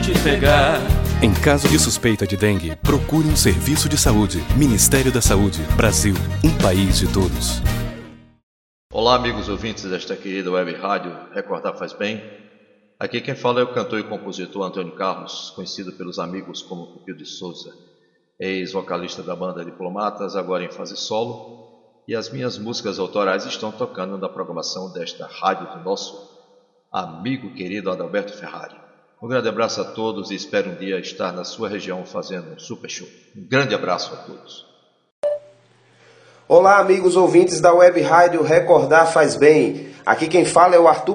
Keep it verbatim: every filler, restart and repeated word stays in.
te pegar. Em caso de suspeita de dengue, procure um serviço de saúde. Ministério da Saúde, Brasil, um país de todos. Olá, amigos ouvintes desta querida web rádio Recordar Faz Bem. Aqui quem fala é o cantor e compositor Antônio Carlos, conhecido pelos amigos como Pupil de Souza, ex-vocalista da banda Diplomatas, agora em fase solo, e as minhas músicas autorais estão tocando na programação desta rádio do nosso amigo querido Adalberto Ferrari. Um grande abraço a todos e espero um dia estar na sua região fazendo um super show. Um grande abraço a todos. Olá, amigos ouvintes da web rádio Recordar Faz Bem. Aqui quem fala é o Arthur